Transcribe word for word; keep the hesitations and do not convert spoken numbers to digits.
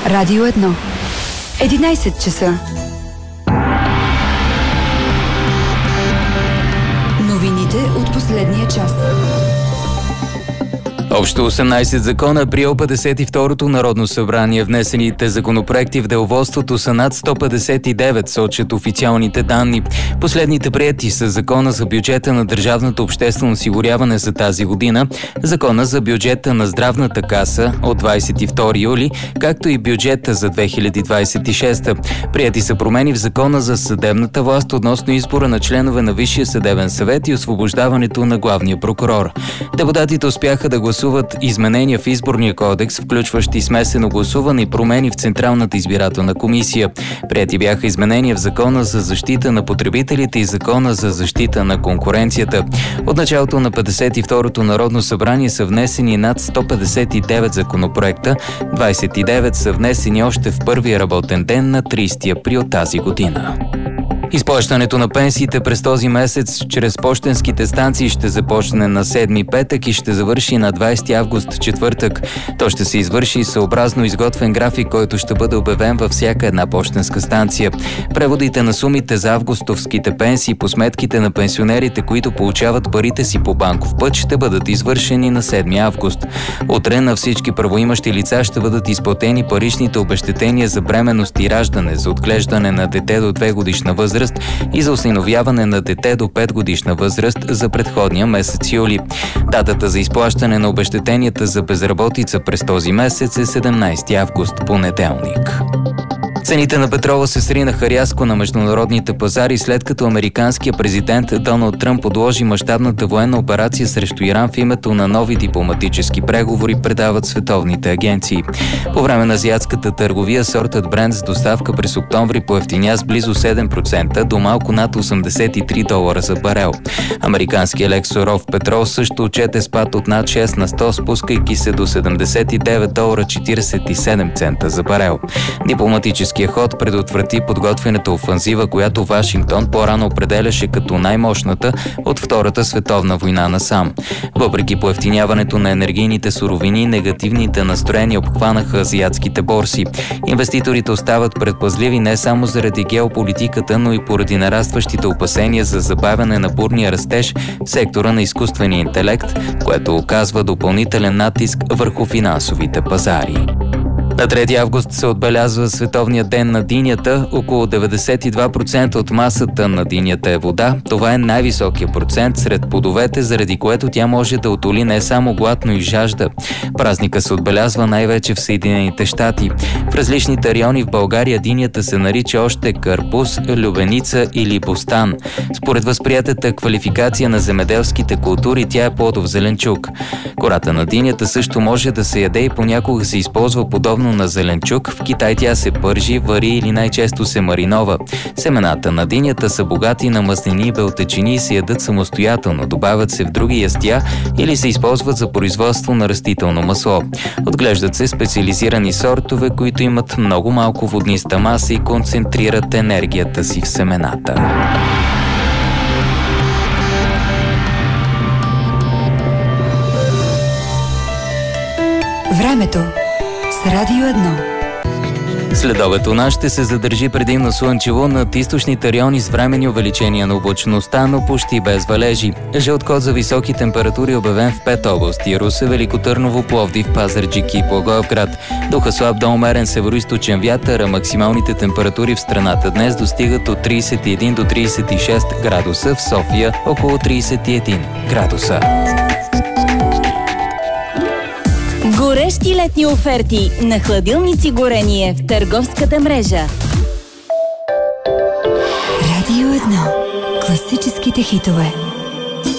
Радио едно. единайсет часа. Новините от последния час. Общо осемнайсет закона приел петдесет и второто Народно събрание. Внесените законопроекти в деловодството са над сто петдесет и девет, сочат официалните данни. Последните приети са Закона за бюджета на Държавното обществено осигуряване за тази година, Закона за бюджета на Здравната каса от двайсет и втори юли, както и бюджета за две хиляди двайсет и шеста. Приети са промени в Закона за съдебната власт относно избора на членове на Висшия съдебен съвет и освобождаването на главния прокурор. Депутатите успяха да гласуват изменения в изборния кодекс, включващи смесено гласуване и промени в Централната избирателна комисия. Приети бяха изменения в Закона за защита на потребителите и Закона за защита на конкуренцията. От началото на петдесет и второто Народно събрание са внесени над сто петдесет и девет законопроекта, двайсет и девет са внесени още в първия работен ден на трийсети април тази година. Изплащането на пенсиите през този месец чрез пощенските станции ще започне на седми петък и ще завърши на двайсети август четвъртък. То ще се извърши съобразно изготвен график, който ще бъде обявен във всяка една пощенска станция. Преводите на сумите за августовските пенсии по сметките на пенсионерите, които получават парите си по банков път, ще бъдат извършени на седми август. Утре на всички правоимащи лица ще бъдат изплатени паричните обезщетения за бременност и раждане, за отглеждане на дете до две годишна възраст и за осиновяване на дете до пет годишна възраст за предходния месец юли. Датата за изплащане на обезщетенията за безработица през този месец е седемнайсети август, понеделник. Цените на петрола се сринаха рязко на международните пазари, след като американският президент Доналд Тръмп подложи мащабната военна операция срещу Иран в името на нови дипломатически преговори, предават световните агенции. По време на азиатската търговия сортът Брент с доставка през октомври поевтиня с близо седем процента до малко над осемдесет и три долара за барел. Американският лек суров петрол също отчете спад от над шест на сто, спускайки се до седемдесет и девет долара четирийсет и седем цента за барел. Дипломатически ход предотврати подготвената офанзива, която Вашингтон по-рано определяше като най-мощната от Втората световна война насам. Въпреки поевтиняването на енергийните суровини, негативните настроения обхванаха азиатските борси. Инвеститорите остават предпазливи не само заради геополитиката, но и поради нарастващите опасения за забавяне на бурния растеж в сектора на изкуствения интелект, което оказва допълнителен натиск върху финансовите пазари. На трети август се отбелязва Световния ден на динята. Около деветдесет и два процента от масата на динята е вода. Това е най-високия процент сред плодовете, заради което тя може да утоли не само глад, но и жажда. Празника се отбелязва най-вече в Съединените щати. В различните райони в България динята се нарича още карпус, любеница или бостан. Според възприятата квалификация на земеделските култури, тя е плодов зеленчук. Кората на динята също може да се яде и понякога се използва подобно на зеленчук. В Китай тя се пържи, вари или най-често се маринова. Семената на динята са богати на мазнини и белтъчини и се ядат самостоятелно, добавят се в други ястия или се използват за производство на растително масло. Отглеждат се специализирани сортове, които имат много малко водниста маса и концентрират енергията си в семената. Времето с Радио едно. Следобед у нас ще се задържи предимно слънчево, над източните райони с временни увеличения на облачността, но почти без валежи. Жълт код за високи температури обявен в пет области: Русе, Велико Търново, Пловдив, Пазарджик и Благоевград. Духа слаб до умерен североизточен вятър, а максималните температури в страната днес достигат от трийсет и един до трийсет и шест градуса, в София около трийсет и един градуса. Горещи летни оферти на хладилници горение в търговската мрежа. Радио едно. Класическите хитове.